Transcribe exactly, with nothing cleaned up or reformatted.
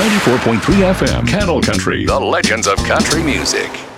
ninety-four point three F M, Cattle Country, the legends of country music.